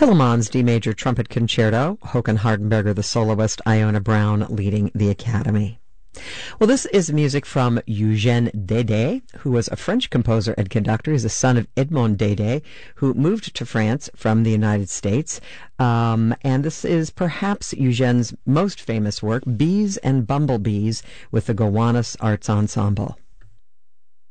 Tillemans D major trumpet concerto, Håkan Hardenberger the soloist, Iona Brown leading the Academy. Well, this is music from Eugène Dédé, who was a French composer and conductor. He's the son of Edmond Dédé, who moved to France from the United States. And this is perhaps Eugène's most famous work, Bees and Bumblebees, with the Gowanus Arts Ensemble.